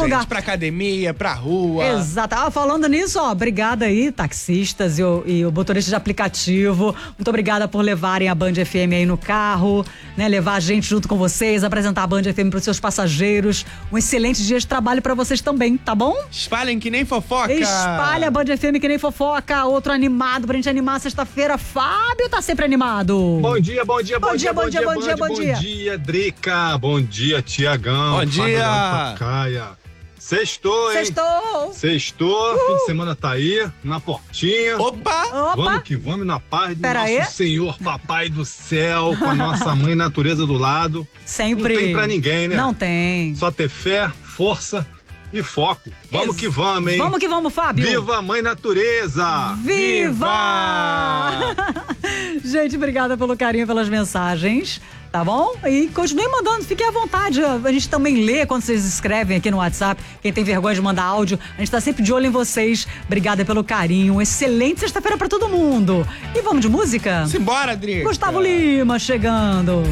lugar. Pra academia, pra rua. Exato. Falando nisso, obrigada aí, taxistas e o motorista de aplicativo. Muito obrigada por levarem a Band FM aí no carro, né? Levar a gente junto com vocês, apresentar a Band FM pros seus passageiros. Um excelente dia de trabalho pra vocês também, tá bom? Espalhem que nem fofoca. Espalha a Band FM que nem fofoca. Outro animado pra gente animar sexta-feira. Fábio tá sempre animado. Bom dia. Bom dia, Drica. Bom dia, Tiagão. Bom dia. Caia. Sextou, hein? Sextou. Fim de semana tá aí, na portinha. Opa. Vamos que vamos na paz do Pera nosso aí. Senhor Papai do Céu, com a nossa mãe natureza do lado. Sempre. Não tem pra ninguém, né? Não tem. Só ter fé, força e foco. Vamos que vamos, hein? Vamos que vamos, Fábio. Viva a mãe natureza! Viva! Gente, obrigada pelo carinho, pelas mensagens, tá bom? E continue mandando, fiquem à vontade. A gente também lê quando vocês escrevem aqui no WhatsApp. Quem tem vergonha de mandar áudio, a gente tá sempre de olho em vocês. Obrigada pelo carinho. Excelente sexta-feira pra todo mundo. E vamos de música? Simbora, Drica. Gustavo Lima chegando.